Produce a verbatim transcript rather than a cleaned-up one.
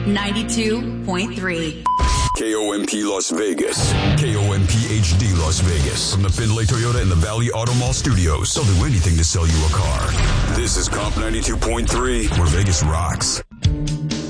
ninety-two point three. K O M P Las Vegas. K O M P H D Las Vegas. From the Findlay Toyota and the Valley Auto Mall studios. They'll do anything to sell you a car. This is Comp ninety-two point three, where Vegas rocks.